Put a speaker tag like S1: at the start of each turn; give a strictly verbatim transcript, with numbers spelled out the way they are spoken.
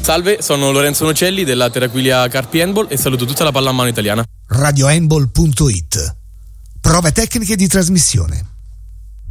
S1: Salve, sono Lorenzo Nocelli della Terraquilia Carpi Handball e saluto tutta la pallamano italiana.
S2: radio handball punto it. Prove tecniche di trasmissione.